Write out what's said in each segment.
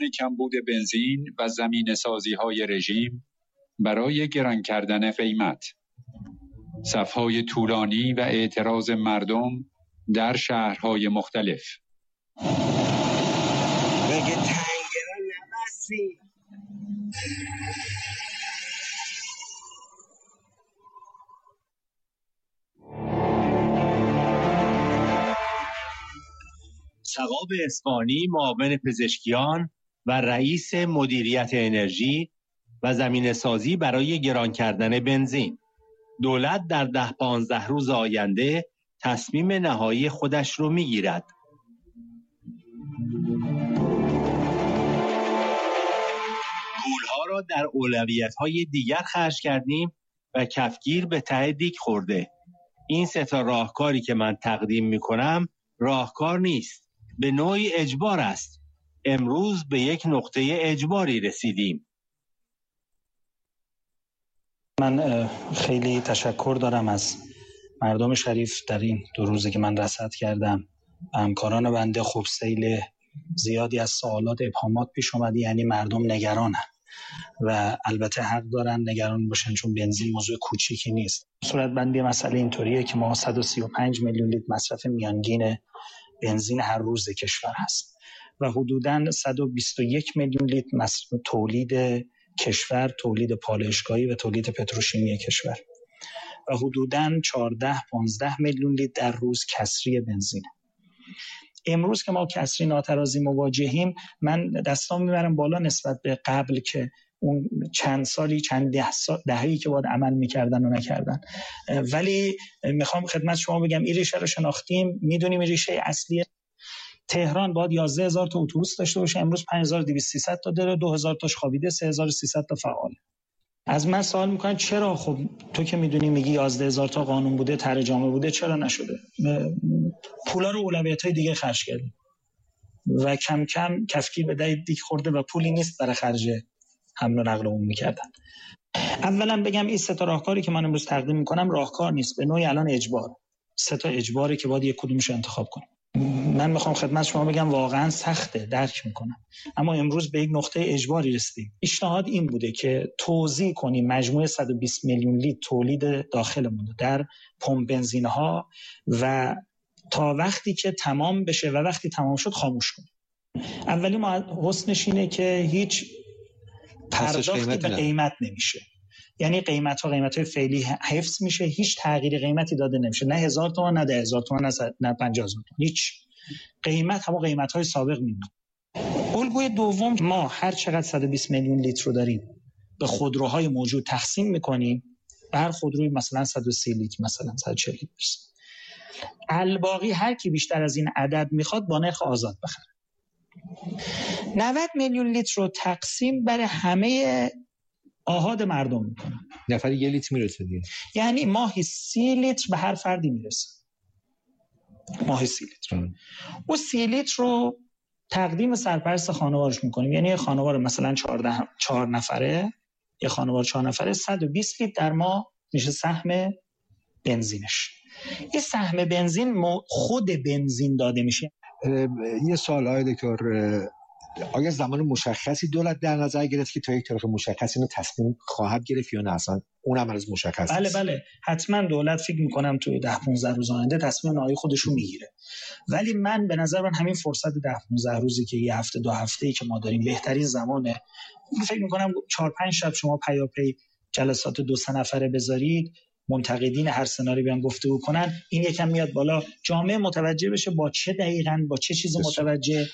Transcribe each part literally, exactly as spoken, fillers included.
کمبود بنزین و زمین سازی های رژیم برای گران کردن قیمت، صفهای طولانی و اعتراض مردم در شهرهای مختلف. بگه تنگران نبستی. ثقاب اصفهانی، معاون پزشکیان و رئیس مدیریت انرژی و زمین سازی برای گران کردن بنزین. دولت در ده پانزده روز آینده تصمیم نهایی خودش رو میگیرد. پولها را در اولویت‌های دیگر خرج کردیم و کفگیر به ته دیگ خورده. این سه تا راهکاری که من تقدیم میکنم راهکار نیست، به نوعی اجبار است. امروز به یک نقطه اجباری رسیدیم. من خیلی تشکر دارم از مردم شریف در این دو روزی که من رصد کردم. همکاران بنده خب سیل زیادی از سوالات ابهامات پیش اومده، یعنی مردم نگرانن و البته حق دارن نگران باشن چون بنزین موضوع کوچیکی نیست. صورت بندی مسئله اینطوریه که ما صد و سی و پنج میلیون لیتر مصرف میانگین بنزین هر روز کشور هست و حدوداً صد و بیست و یک میلیون لیتر مصرف تولید کشور، تولید پالایشگاهی و تولید پتروشیمی کشور و حدوداً چهارده پانزده میلیون لیتر در روز کسری بنزین. امروز که ما کسری ناترازی مواجهیم، من دستام میبرم بالا نسبت به قبل که اون چند سالی چند ده سال دهه‌ای که باید عمل میکردن و نکردن. ولی میخوام خدمت شما بگم این ریشه رو شناختیم، میدونیم این ریشه اصلی. تهران باید یازده هزار تا اتوبوس داشته باشه، امروز پنج هزار و دویست سیصد تا داره، دو هزار تاش خوابیده، سه هزار و سیصد تا فعال. از من سوال میکنن چرا؟ خب تو که میدونی میگی یازده هزار تا قانون بوده، طرح جامع بوده، چرا نشده؟ پولا رو اولویت‌های دیگه خرج کردیم و کم کم کفگیر به دای دیگ خورده و پولی نیست برای خرج حمل و نقل عمومی کردن. اولا بگم این سه تا راهکاری که من امروز تقدیم میکنم راهکار نیست، به نوعی الان اجبار. سه تا اجباری که باید یک کدومش رو انتخاب کنیم. من میخوام خدمت شما بگم واقعا سخته، درک میکنم، اما امروز به یک نقطه اجباری رسیدیم. پیشنهاد این بوده که توزیع کنیم مجموع صد و بیست میلیون لیتر تولید داخلمون در پمپ بنزین‌ها و تا وقتی که تمام بشه و وقتی تمام شد خاموش کنیم. اولی ما حسنش اینه که هیچ پرداختی به قیمت نمیشه، یعنی قیمت ها قیمت های فعلی حفظ میشه، هیچ تغییر قیمتی داده نمیشه، نه هزار تومان نه ده هزار تومان نه پنجاه هزار تومان، هیچ قیمت همون قیمت های سابق میمونه. الگوی دوم، ما هر چقدر صد و بیست میلیون لیتر رو داریم به خودروهای موجود تقسیم میکنیم، به هر خودروی مثلا صد و سی لیتر، مثلا صد و چهل لیتر، الباقی هر کی بیشتر از این عدد میخواد با نرخ آزاد بخره. نود میلیون لیتر رو تقسیم بر همه آحاد مردم میکنن، نفری یه لیتر میرسه دیگه، یعنی ماهی سی لیتر به هر فردی میرسه، ماهی سی لیتر. و سی لیتر رو تقدیم سرپرست خانوارش میکنیم، یعنی خانوار مثلا چهارده چهار نفره، یه خانوار چهار نفره صد و بیست لیتر در ماه میشه سهم بنزینش. یه سهم بنزین خود بنزین داده میشه. یه سوال آقای دکتر، آیا زمان مشخصی دولت در نظر گرفت که تا یک تاریخ مشخصی اینو تصمیم خواهد گرفت یا نه اصلا اونم از مشخص بله است؟ بله حتما دولت فکر میکنم تو ده پانزده روز آینده تصمیم نهایی خودش رو میگیره، ولی من به نظر من همین فرصت ده پانزده روزی که یه هفته دو هفته‌ای که ما داریم بهترین زمانه. فکر میکنم چهار پنج شب شما پیاپی جلسات دو سه نفره بذارید، منتقدین هر سناریو بیان گفتگو کنن، این یکم میاد بالا، جامعه متوجه بشه با چه دقیقاً با چه چیزی متوجه.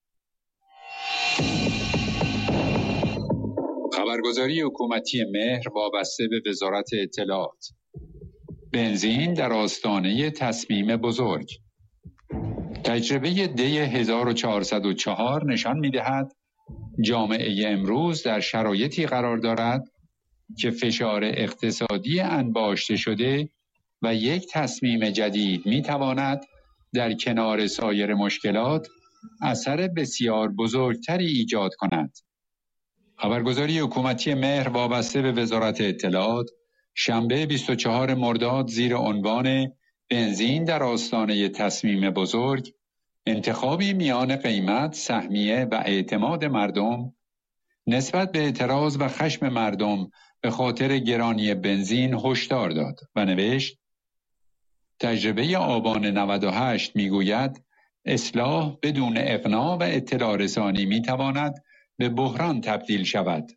خبرگزاری حکومتی مهر وابسته به وزارت اطلاعات. بنزین در آستانه تصمیم بزرگ. تجربه دی هزار و چهارصد و چهار نشان می‌دهد جامعه امروز در شرایطی قرار دارد که فشار اقتصادی انباشته شده و یک تصمیم جدید می‌تواند در کنار سایر مشکلات اثر بسیار بزرگتری ایجاد کند. خبرگزاری حکومتی مهر وابسته به وزارت اطلاعات شنبه بیست و چهارم مرداد زیر عنوان بنزین در آستانه تصمیم بزرگ انتخابی میان قیمت، سهمیه و اعتماد مردم نسبت به اعتراض و خشم مردم به خاطر گرانی بنزین هشدار داد و نوشت: تجربه آبان نود و هشت میگوید اصلاح بدون اقناع و اطلاع رسانی میتواند به بحران تبدیل شود.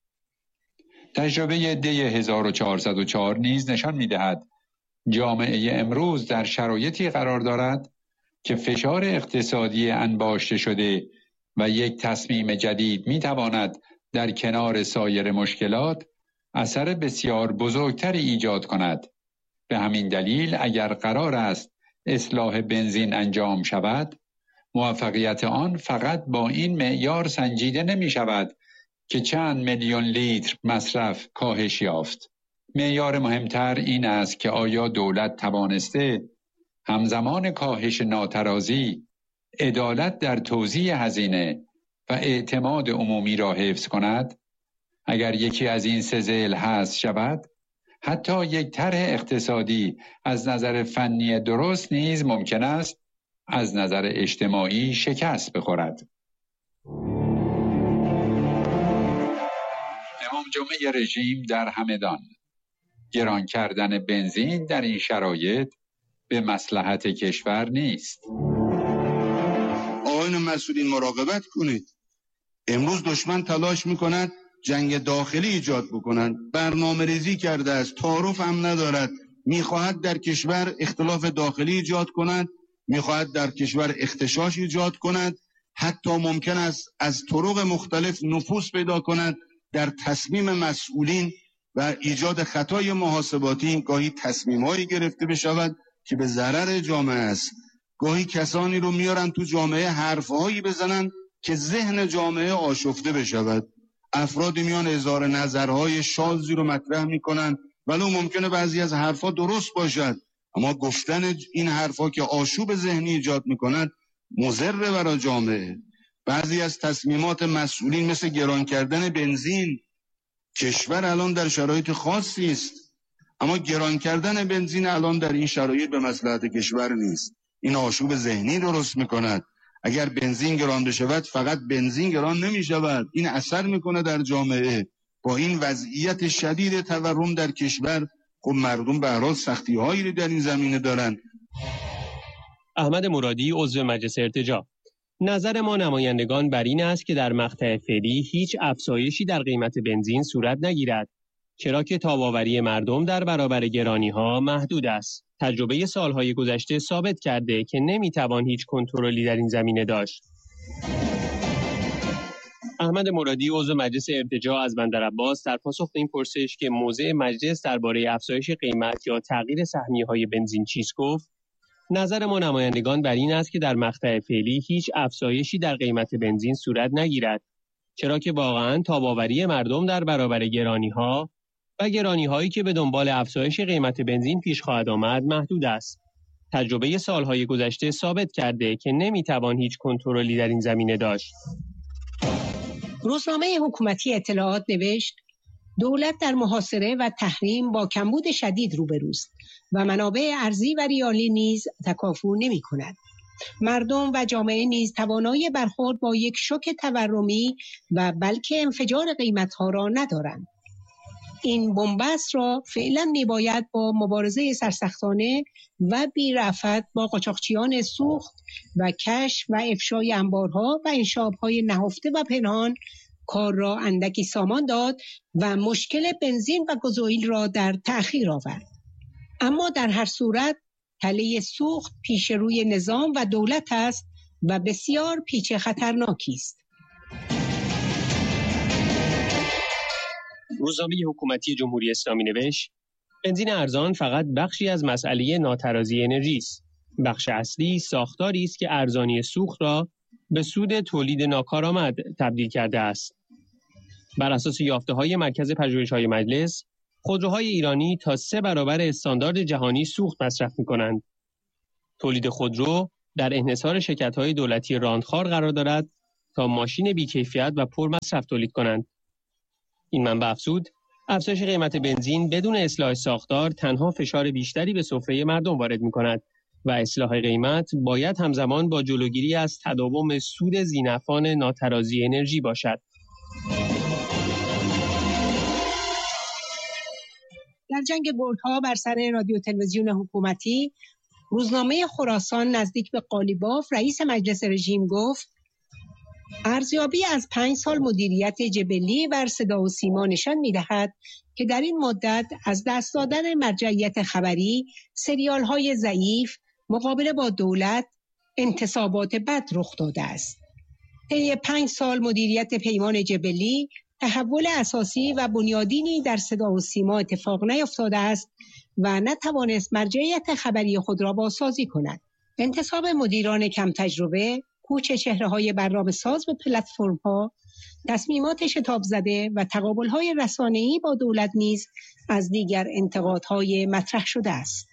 تجربه دی هزار و چهارصد و چهار نیز نشان میدهد جامعه امروز در شرایطی قرار دارد که فشار اقتصادی انباشته شده و یک تصمیم جدید میتواند در کنار سایر مشکلات اثر بسیار بزرگتری ایجاد کند. به همین دلیل اگر قرار است اصلاح بنزین انجام شود، موفقیت آن فقط با این معیار سنجیده نمی شود که چند میلیون لیتر مصرف کاهش یافت. معیار مهمتر این است که آیا دولت توانسته همزمان کاهش ناترازی، عدالت در توزیع هزینه و اعتماد عمومی را حفظ کند؟ اگر یکی از این سه ضلع حذف شود، حتی یک طرح اقتصادی از نظر فنی درست نیز ممکن است از نظر اجتماعی شکست بخورد. امام جمعه رژیم در همدان: گران کردن بنزین در این شرایط به مصلحت کشور نیست. آقایان مسئولین مراقبت کنید. امروز دشمن تلاش میکند جنگ داخلی ایجاد بکنند. برنامه ریزی کرده است، تعارف هم ندارد. میخواهد در کشور اختلاف داخلی ایجاد کند، میخواهد در کشور اختشاش ایجاد کند، حتی ممکن است از طرق مختلف نفوذ پیدا کند در تصمیم مسئولین و ایجاد خطای محاسباتی. گاهی تصمیم‌هایی گرفته بشود که به ضرر جامعه است. گاهی کسانی رو میارن تو جامعه حرفهایی بزنن که ذهن جامعه آشفته بشود. افرادی میان اظهار نظرهای شاذی رو مطرح میکنن، ولو ممکنه بعضی از حرفا درست باشد، اما گفتن این حرفا که آشوب ذهنی ایجاد میکنند مضر برای جامعه. بعضی از تصمیمات مسئولین مثل گران کردن بنزین، کشور الان در شرایط خاصی است، اما گران کردن بنزین الان در این شرایط به مصلحت کشور نیست. این آشوب ذهنی درست میکند. اگر بنزین گران بشود فقط بنزین گران نمی شود، این اثر میکنه در جامعه. با این وضعیت شدید تورم در کشور، خب مردم به هر حال سختی هایی در این زمینه دارن. احمد مرادی، عضو مجلس ارتجاع: نظر ما نمایندگان بر این است که در مقطع فعلی هیچ افزایشی در قیمت بنزین صورت نگیرد، چرا که تاب‌آوری مردم در برابر گرانی‌ها محدود است. تجربه سالهای گذشته ثابت کرده که نمیتوان هیچ کنترلی در این زمینه داشت. احمد مرادی، عضو مجلس ارتجاع از بندرعباس، در پاسخ به این پرسش که موضع مجلس درباره افزایش قیمت یا تغییر سهمیه‌های بنزین چیست گفت: نظر ما نمایندگان بر این است که در مقطع فعلی هیچ افزایشی در قیمت بنزین صورت نگیرد، چرا که واقعاً تاب‌آوری مردم در برابر گرانی‌ها و گرانی‌هایی که به دنبال افزایش قیمت بنزین پیش خواهد آمد محدود است. تجربه سالهای گذشته ثابت کرده که نمیتوان هیچ کنترلی در این زمینه داشت. روزنامه حکومتی اطلاعات نوشت: دولت در محاصره و تحریم با کمبود شدید روبروست و منابع ارزی و ریالی نیز تکافؤ نمی‌کند. مردم و جامعه نیز توانایی برخورد با یک شوک تورمی و بلکه انفجار قیمت‌ها را ندارند. این بنبست را فعلا میباید با مبارزه سرسختانه و بی‌رأفت با قاچاقچیان سوخت و کشف و افشای انبارها و انشاب‌های نهفته و پنهان کار را اندکی سامان داد و مشکل بنزین و گازوئیل را در تأخیر آورد. اما در هر صورت تله سوخت پیش روی نظام و دولت است و بسیار پیچ خطرناکی است. روزنامه حکومتی جمهوری اسلامی نوشت: بنزین ارزان فقط بخشی از مسئله ناترازی انرژی است. بخش اصلی ساختاری است که ارزانی سوخت را به سود تولید ناکارآمد تبدیل کرده است. بر اساس یافته‌های مرکز پژوهش‌های مجلس، خودروهای ایرانی تا سه برابر استاندارد جهانی سوخت مصرف می‌کنند. تولید خودرو در انحصار شرکت‌های دولتی راندخوار قرار دارد تا ماشین بی‌کیفیت و پرمصرف تولید کنند. این منبع افزود: افزایش قیمت بنزین بدون اصلاح ساختار تنها فشار بیشتری به سفره مردم وارد می‌کند و اصلاح قیمت باید همزمان با جلوگیری از تداوم سود ذی‌نفعان ناترازی انرژی باشد. در جنگ گرگ‌ها بر سر رادیو تلویزیون حکومتی، روزنامه خراسان نزدیک به قالیباف رئیس مجلس رژیم گفت ارزیابی از پنج سال مدیریت جبلی بر صدا و سیما نشان می‌دهد که در این مدت از دست دادن مرجعیت خبری، سریال‌های ضعیف، مقابله با دولت، انتصابات بد رخ داده است. طی پنج سال مدیریت پیمان جبلی، تحول اساسی و بنیادینی در صدا و سیما اتفاق نیفتاده است و نتوانست مرجعیت خبری خود را بازسازی کند. انتصاب مدیران کم تجربه، کوچ چهره‌های برنامه ساز به پلتفرم‌ها، تصمیمات شتاب زده و تقابل‌های رسانه‌ای با دولت نیز از دیگر انتقادهای مطرح شده است.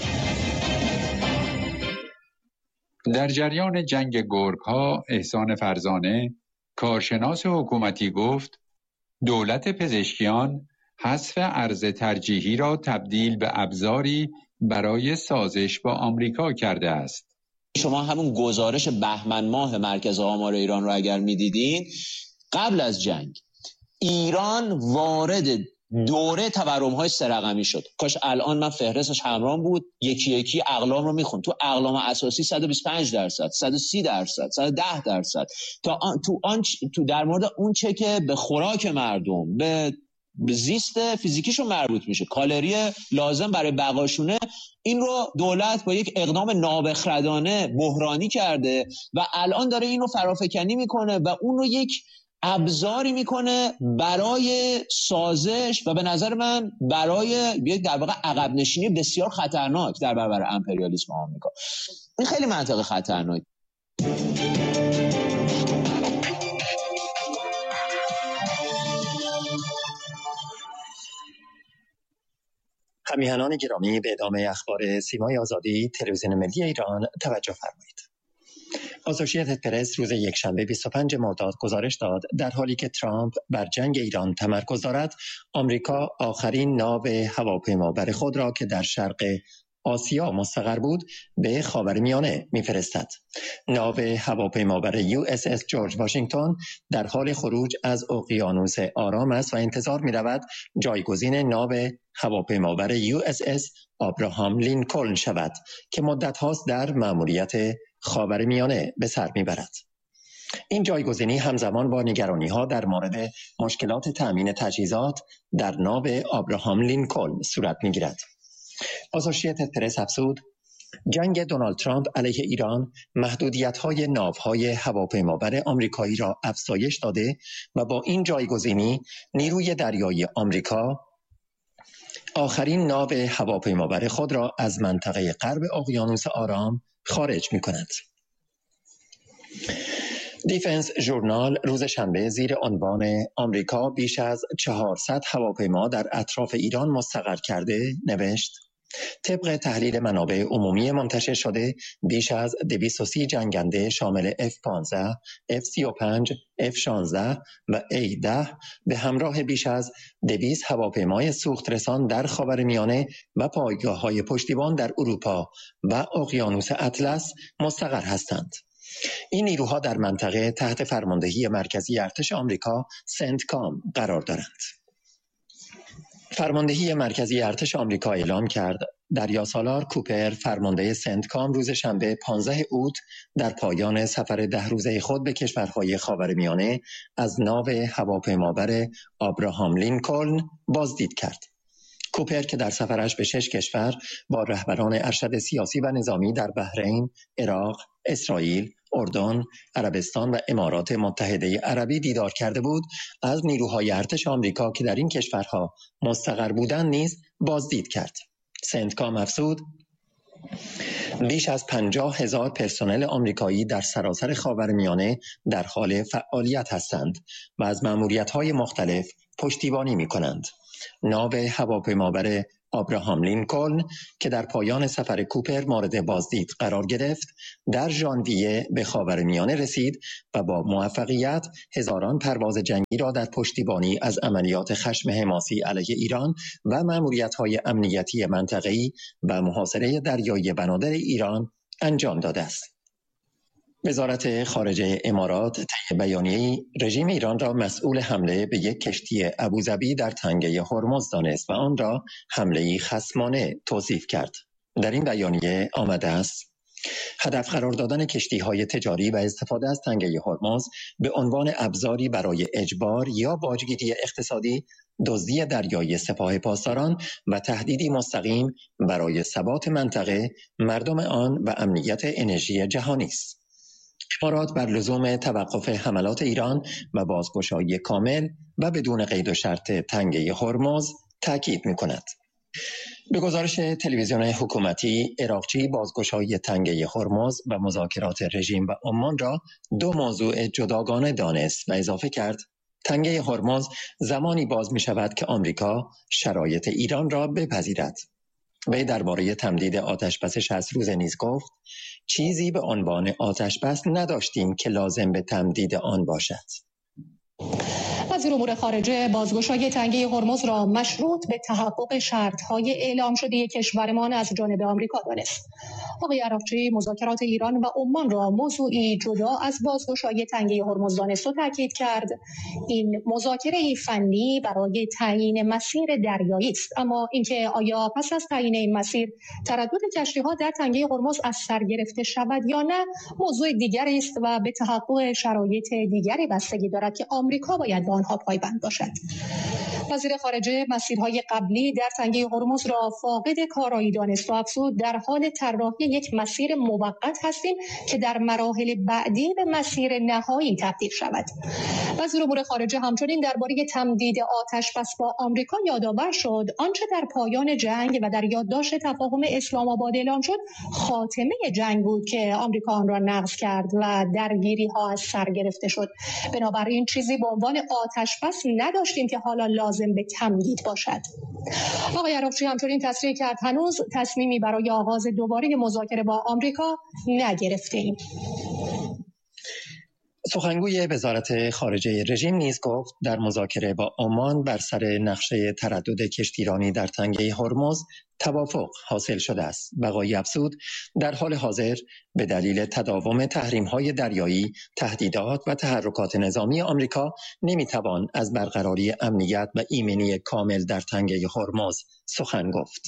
در جریان جنگ گرگ‌ها احسان فرزانه کارشناس حکومتی گفت دولت پزشکیان حذف ارز ترجیحی را تبدیل به ابزاری برای سازش با آمریکا کرده است. شما همون گزارش بهمن ماه مرکز آمار ایران رو اگر می‌دیدین، قبل از جنگ ایران وارد دوره تورم‌های سه رقمی شد. کاش الان من فهرستش همراهم بود، یکی یکی اقلام رو میخون. تو اقلام اساسی صد و بیست و پنج درصد، صد و سی درصد، صد و ده درصد، تا آن تو آن تو در مورد اون چه که به خوراک مردم، به زیست فیزیکیشون مربوط میشه، کالری لازم برای بقاشونه، این رو دولت با یک اقدام نابخردانه بحرانی کرده و الان داره این رو فرافکنی میکنه و اون رو یک ابزاری میکنه برای سازش و به نظر من برای یک در واقع عقب نشینی بسیار خطرناک در برابر امپریالیسم آمریکا. این خیلی منطقه خطرناک. همیهنان گرامی، به ادامه اخبار سیمای آزادی تلویزیون ملی ایران توجه فرمایید. آسوشیتد پرس روز یکشنبه بیست و پنج مرداد گزارش داد در حالی که ترامپ بر جنگ ایران تمرکز دارد، آمریکا آخرین ناو هواپیمابر خود را که در شرق آسیا مستقر بود به خاورمیانه می‌فرستد. ناو هواپیمابر یو اس اس جورج واشنگتن در حال خروج از اقیانوس آرام است و انتظار می‌رود جایگزین ناو هواپیمابر یو اس اس آبراهام لینکلن شود که مدت هاست در مأموریت خاورمیانه به سر می‌برد. این جایگزینی همزمان با نگرانی‌ها در مورد مشکلات تأمین تجهیزات در ناو آبراهام لینکلن صورت می‌گیرد. آسوشیتد پرس افزود جنگ دونالد ترامپ علیه ایران محدودیت‌های ناوهای هواپیمابر آمریکایی را افزایش داده و با این جایگزینی نیروی دریایی آمریکا آخرین ناو هواپیمابر خود را از منطقه غرب اقیانوس آرام خارج می‌کند. دیفنس ژورنال روز شنبه زیر عنوان آمریکا بیش از چهارصد هواپیما در اطراف ایران مستقر کرده نوشت طبق تحلیل منابع عمومی منتشر شده بیش از دویست و سی جنگنده شامل اف پانزده، اف سی و پنج، اف شانزده و ای ده به همراه بیش از دویست هواپیمای سوخترسان در خاورمیانه و پایگاه‌های پشتیبان در اروپا و اقیانوس اطلس مستقر هستند. این نیروها در منطقه تحت فرماندهی مرکزی ارتش آمریکا سنتکام قرار دارند. فرماندهی مرکزی ارتش آمریکا اعلام کرد دریاسالار کوپر فرمانده سنتکام روز شنبه پانزده اوت در پایان سفر ده روزه خود به کشورهای خاورمیانه از ناو هواپیمابر آبراهام لینکلن بازدید کرد. کوپر که در سفرش به شش کشور با رهبران ارشد سیاسی و نظامی در بحرین، عراق، اسرائیل، اردن، عربستان و امارات متحده عربی دیدار کرده بود، از نیروهای ارتش آمریکا که در این کشورها مستقر بودند نیز بازدید کرد. سنتکام افزود بیش از پنجاه هزار پرسنل آمریکایی در سراسر خاورمیانه در حال فعالیت هستند و از مأموریت‌های مختلف پشتیبانی می‌کنند. ناو هواپیمابر آبراهام لینکلن که در پایان سفر کوپر مورد بازدید قرار گرفت، در ژانویه به خاورمیانه رسید و با موفقیت هزاران پرواز جنگی را در پشتیبانی از عملیات خشم حماسی علیه ایران و مأموریت‌های امنیتی منطقه‌ای و محاصره دریایی بنادر ایران انجام داده است. وزارت خارجه امارات طی بیانیه‌ای رژیم ایران را مسئول حمله به یک کشتی ابوظبی در تنگه هرمز دانست و آن را حمله‌ای خصمانه توصیف کرد. در این بیانیه آمده است: هدف قرار دادن کشتی‌های تجاری و استفاده از تنگه هرمز به عنوان ابزاری برای اجبار یا باجگیری اقتصادی، دزدی دریایی سپاه پاسداران و تهدیدی مستقیم برای ثبات منطقه، مردم آن و امنیت انرژی جهانی است. امارات بر لزوم توقف حملات ایران و بازگشایی کامل و بدون قید و شرط تنگه هرمز تاکید می‌کند. به گزارش تلویزیون حکومتی، عراقچی بازگشایی تنگه هرمز و مذاکرات رژیم و عمان را دو موضوع جداگانه دانست و اضافه کرد: تنگه هرمز زمانی باز می شود که آمریکا شرایط ایران را بپذیرد. وی درباره تمدید آتشبس شصت روزه نیز گفت: چیزی به عنوان آتشبس نداشتیم که لازم به تمدید آن باشد. وزیر امور خارجه بازگشایی تنگه هرمز را مشروط به تحقق شرط‌های اعلام شده کشورمان از جانب آمریکا دانست. آقای عراقچی مذاکرات ایران و عمان را موضوعی جدا از بازگشایی تنگه هرمز دانست و تاکید کرد: این مذاکره فنی برای تعیین مسیر دریایی است، اما اینکه آیا پس از تعیین این مسیر تردد کشتی‌ها در تنگه هرمز از سر گرفته شود یا نه موضوع دیگری است و به تحقق شرایط دیگری بستگی دارد که آمریکا باید به آنها پایبند باشد. وزیر خارجه مسیرهای قبلی در تنگه هرمز را فاقد کارایی دانست و افزود: در حال طراحی یک مسیر موقت هستیم که در مراحل بعدی به مسیر نهایی تبدیل شود. وزیر امور خارجه همچنین درباره تمدید آتشبس با آمریکا یادآور شد آنچه در پایان جنگ و در یادداشت تفاهم اسلام آباد اعلام شد خاتمه جنگ بود که آمریکا آن را نقض کرد و درگیری ها از سر گرفته شد. بنابراین چیزی به عنوان آتشبس نداشتیم که حالا لازم به تمدید باشد. آقای عراقچی همچنین تصریح کرد: هنوز تصمیمی برای آغاز دوباره مذاکره با آمریکا نگرفته‌ایم. سخنگوی وزارت خارجه رژیم نیز گفت در مذاکره با عمان بر سر نقشه تردد کشتیرانی در تنگه هرمز توافق حاصل شده است. بقایی افزود: در حال حاضر به دلیل تداوم تحریم‌های دریایی، تهدیدات و تحرکات نظامی آمریکا نمی‌توان از برقراری امنیت و ایمنی کامل در تنگه هرمز سخن گفت.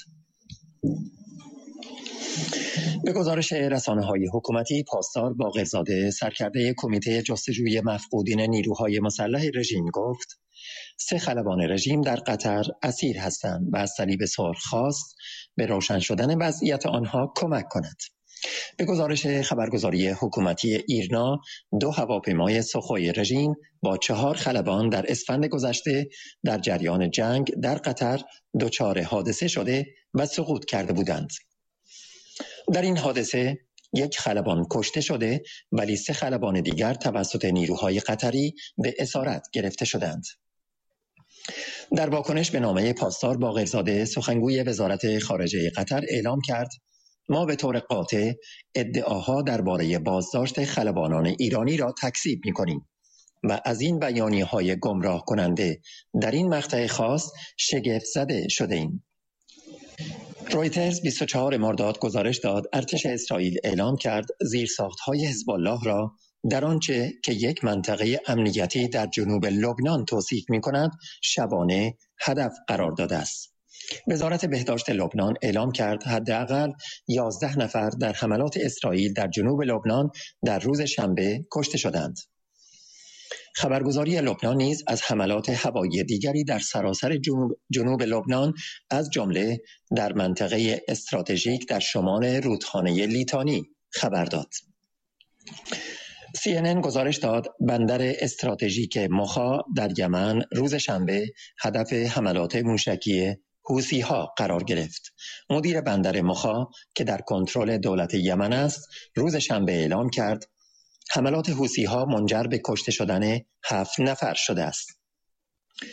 به گزارش رسانه‌های حکومتی، پاسدار باقرزاده سرکرده کمیته جستجوی مفقودین نیروهای مسلح رژیم گفت: سه خلبان رژیم در قطر اسیر هستند و از صلیب سرخ خواست به روشن شدن وضعیت آنها کمک کند. به گزارش خبرگزاری حکومتی ایرنا، دو هواپیمای سخوی رژیم با چهار خلبان در اسفند گذشته در جریان جنگ در قطر دچار حادثه شده و سقوط کرده بودند. در این حادثه یک خلبان کشته شده ولی سه خلبان دیگر توسط نیروهای قطری به اسارت گرفته شدند. در واکنش به نامه پاسدار باقرزاده، سخنگوی وزارت خارجه قطر اعلام کرد: ما به طور قاطع ادعاها درباره بازداشت خلبانان ایرانی را تکذیب می‌کنیم و از این بیانیه‌های گمراه کننده در این مقطع خاص شگفت زده شده‌ایم. رویترز بیست و چهارم مرداد گزارش داد ارتش اسرائیل اعلام کرد زیرساخت‌های حزب الله را در آنچه که یک منطقه امنیتی در جنوب لبنان توصیف می‌کند شبانه هدف قرار داده است. وزارت بهداشت لبنان اعلام کرد حداقل یازده نفر در حملات اسرائیل در جنوب لبنان در روز شنبه کشته شدند. خبرگزاری لبنان نیز از حملات هوایی دیگری در سراسر جنوب, جنوب لبنان از جمله در منطقه استراتژیک در شمال رودخانه لیتانی خبر داد. سی ان ان گزارش داد بندر استراتژیک مخا در یمن روز شنبه هدف حملات موشکی حوثی‌ها قرار گرفت. مدیر بندر مخا که در کنترل دولت یمن است روز شنبه اعلام کرد حملات حوثی‌ها منجر به کشته شدن هفت نفر شده است.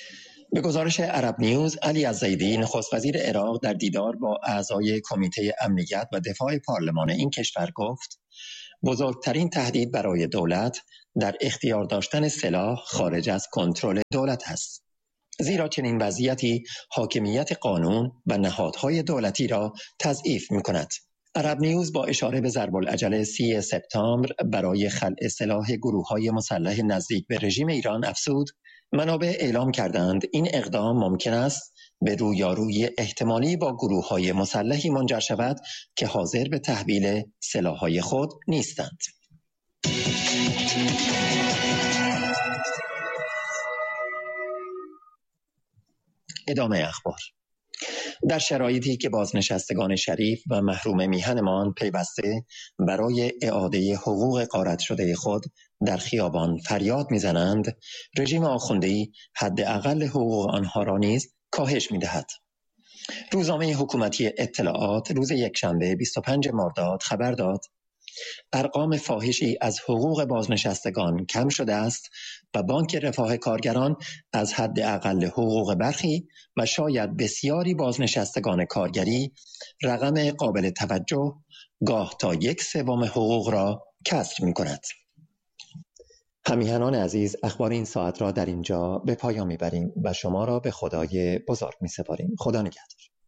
به گزارش عرب نیوز، علی الزیدی نخست وزیر عراق در دیدار با اعضای کمیته امنیت و دفاع پارلمان این کشور گفت بزرگترین تهدید برای دولت در اختیار داشتن سلاح خارج از کنترل دولت است. زیرا چنین وضعیتی حاکمیت قانون و نهادهای دولتی را تضعیف می‌کند. عرب نیوز با اشاره به ضرب العجل سی سپتامبر برای خلع سلاح گروه‌های مسلح نزدیک به رژیم ایران افزود منابع اعلام کردند این اقدام ممکن است به رویارویی احتمالی با گروه‌های مسلحی منجر شود که حاضر به تحویل سلاح‌های خود نیستند. ادامه اخبار. در شرایطی که بازنشستگان شریف و محروم میهنمان پیوسته برای اعاده حقوق غارت شده خود در خیابان فریاد میزنند، رژیم آخوندی حداقل حقوق آنها را نیز کاهش میدهد. روزنامه حکومتی اطلاعات روز یکشنبه بیست و پنجم مرداد خبر داد ارقام فاحشی از حقوق بازنشستگان کم شده است و بانک رفاه کارگران از حداقل حقوق برخی و شاید بسیاری بازنشستگان کارگری رقم قابل توجه گاه تا یک سوم حقوق را کسر می کند. همیهنان عزیز، اخبار این ساعت را در اینجا به پایان می بریم و شما را به خدای بزرگ می سپاریم. خدا نگهدار.